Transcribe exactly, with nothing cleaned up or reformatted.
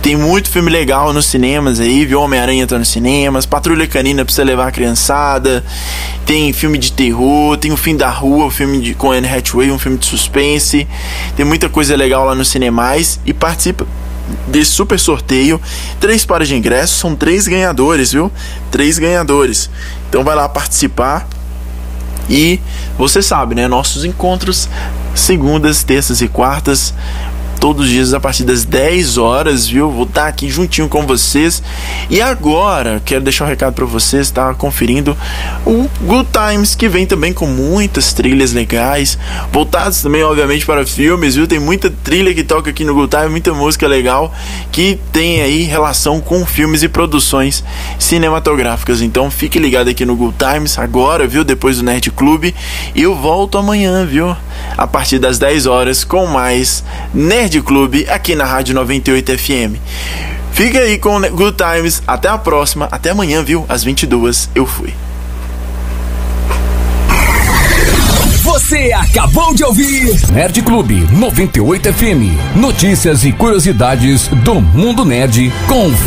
Tem muito filme legal nos cinemas aí, viu? Homem-Aranha tá nos cinemas, Patrulha Canina pra você levar a criançada, tem filme de terror, tem o Fim da Rua, o filme de, com Anne Hathaway, um filme de suspense, tem muita coisa legal lá nos cinemais. E participa desse super sorteio, três pares de ingressos, são três ganhadores, viu? Três ganhadores. Então vai lá participar. E você sabe, né? Nossos encontros segundas, terças e quartas, todos os dias a partir das dez horas, viu? Vou estar aqui juntinho com vocês. E agora, quero deixar um recado para vocês, tá conferindo o Good Times, que vem também com muitas trilhas legais, voltados também, obviamente, para filmes, viu? Tem muita trilha que toca aqui no Good Times, muita música legal que tem aí relação com filmes e produções cinematográficas. Então, fique ligado aqui no Good Times agora, viu? Depois do Nerd Clube. Eu volto amanhã, viu? A partir das dez horas com mais Nerd Clube aqui na Rádio noventa e oito F M. Fica aí com Good Times. Até a próxima. Até amanhã, viu? Às vinte e duas. Eu fui. Você acabou de ouvir Nerd Clube noventa e oito F M. Notícias e curiosidades do mundo nerd com